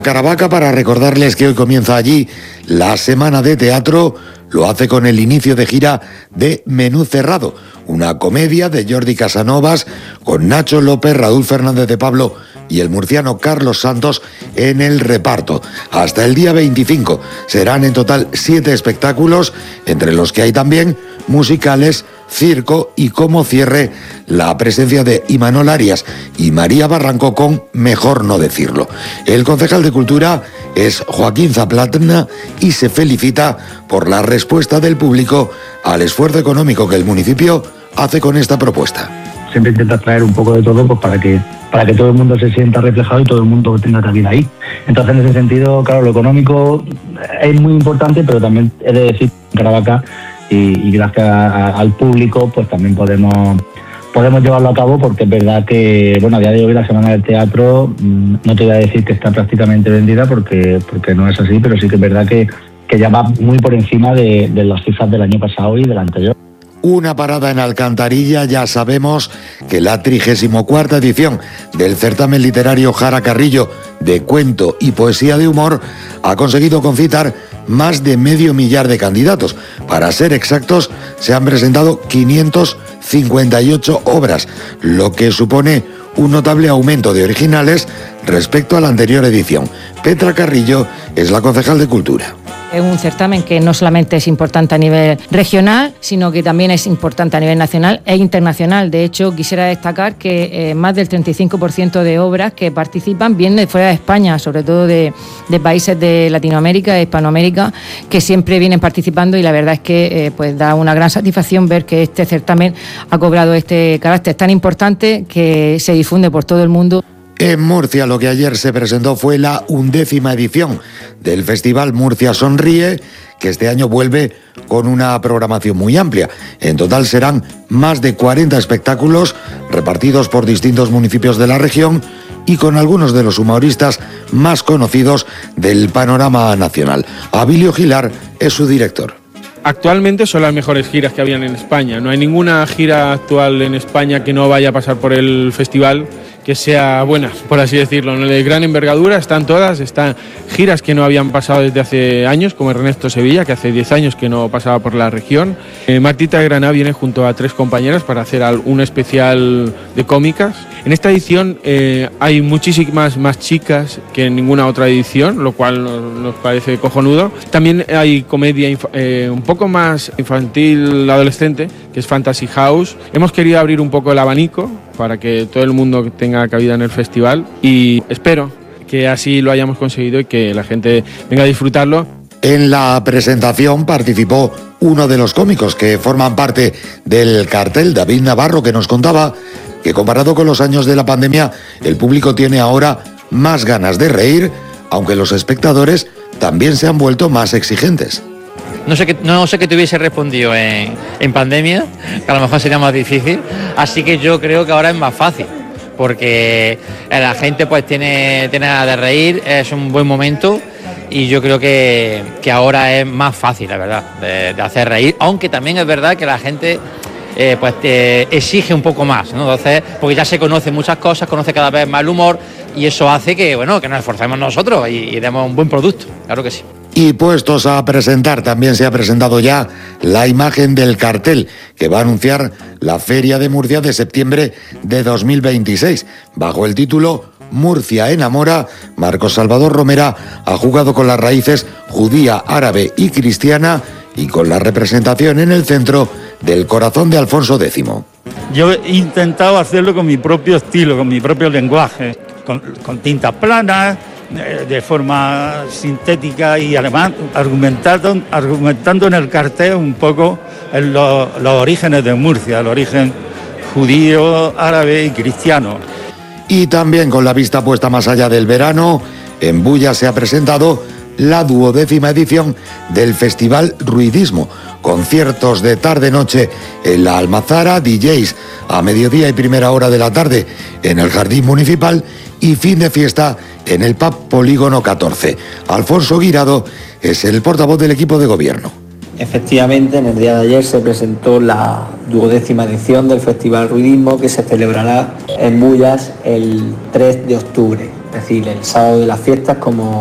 Caravaca, para recordarles que hoy comienza allí la Semana de Teatro. Lo hace con el inicio de gira de Menú Cerrado, una comedia de Jordi Casanovas con Nacho López, Raúl Fernández de Pablo y el murciano Carlos Santos en el reparto. Hasta el día 25 serán en total 7 espectáculos, entre los que hay también musicales, circo y como cierre la presencia de Imanol Arias y María Barranco con Mejor no decirlo. El concejal de Cultura es Joaquín Zaplatna y se felicita por la respuesta del público al esfuerzo económico que el municipio hace con esta propuesta. Siempre intenta traer un poco de todo, pues para que todo el mundo se sienta reflejado y todo el mundo tenga cabida ahí. Entonces, en ese sentido, claro, lo económico es muy importante, pero también he de decir que Caravaca y gracias al público pues también podemos llevarlo a cabo, porque es verdad que, bueno, a día de hoy la Semana del Teatro, no te voy a decir que está prácticamente vendida porque no es así, pero sí que es verdad que ya va muy por encima de las cifras del año pasado y del anterior. Una parada en Alcantarilla. Ya sabemos que la 34ª edición del certamen literario Jara Carrillo de cuento y poesía de humor ha conseguido concitar más de 500.000 de candidatos. Para ser exactos, se han presentado 558 obras, lo que supone un notable aumento de originales respecto a la anterior edición. Petra Carrillo es la concejal de Cultura. Es un certamen que no solamente es importante a nivel regional, sino que también es importante a nivel nacional e internacional. De hecho, quisiera destacar que más del 35% de obras que participan vienen de fuera de España, sobre todo de países de Latinoamérica, de Hispanoamérica, que siempre vienen participando, y la verdad es que pues da una gran satisfacción ver que este certamen ha cobrado este carácter tan importante que se difunde por todo el mundo. En Murcia, lo que ayer se presentó fue la 11ª edición del Festival Murcia Sonríe, que este año vuelve con una programación muy amplia. En total serán más de 40 espectáculos repartidos por distintos municipios de la región y con algunos de los humoristas más conocidos del panorama nacional. Abilio Gilar es su director. Actualmente son las mejores giras que habían en España. No hay ninguna gira actual en España que no vaya a pasar por el festival que sea buena, por así decirlo. De gran envergadura están todas, están giras que no habían pasado desde hace años, como Ernesto Sevilla, que hace 10 años que no pasaba por la región. Martita Granada viene junto a 3 compañeras para hacer un especial de cómicas. En esta edición hay muchísimas más chicas que en ninguna otra edición, lo cual nos parece cojonudo. También hay comedia un poco más infantil, adolescente, que es Fantasy House. Hemos querido abrir un poco el abanico para que todo el mundo tenga cabida en el festival, y espero que así lo hayamos conseguido y que la gente venga a disfrutarlo. En la presentación participó uno de los cómicos que forman parte del cartel, David Navarro, que nos contaba que comparado con los años de la pandemia, el público tiene ahora más ganas de reír, aunque los espectadores también se han vuelto más exigentes. No sé qué te hubiese respondido en pandemia, que a lo mejor sería más difícil, así que yo creo que ahora es más fácil, porque la gente pues tiene ganas de reír, es un buen momento, y yo creo que ahora es más fácil, la verdad, de hacer reír, aunque también es verdad que la gente pues te exige un poco más, ¿no? Entonces, porque ya se conoce muchas cosas, conoce cada vez más el humor, y eso hace que nos esforcemos nosotros y demos un buen producto, claro que sí. Y puestos a presentar, también se ha presentado ya la imagen del cartel que va a anunciar la Feria de Murcia de septiembre de 2026. Bajo el título Murcia enamora, Marcos Salvador Romera ha jugado con las raíces judía, árabe y cristiana, y con la representación en el centro del corazón de Alfonso X. Yo he intentado hacerlo con mi propio estilo, con mi propio lenguaje, con tintas planas, de forma sintética, y además argumentando en el cartel un poco en los orígenes de Murcia, el origen judío, árabe y cristiano. Y también, con la vista puesta más allá del verano, en Bulla se ha presentado la 12ª edición del Festival Ruidismo. Conciertos de tarde-noche en la Almazara, DJs a mediodía y primera hora de la tarde en el Jardín Municipal, y fin de fiesta en el Pub Polígono 14. Alfonso Guirado es el portavoz del equipo de gobierno. Efectivamente, en el día de ayer se presentó la 12ª edición del Festival Ruidismo, que se celebrará en Bullas el 3 de octubre. es decir, el sábado de las fiestas como